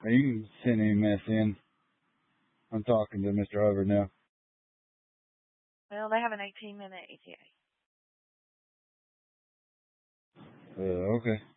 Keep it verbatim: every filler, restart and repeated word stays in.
You can send any mess in. I'm talking to Mister Hubbard now. Well, they have an eighteen minute E T A. Uh, okay.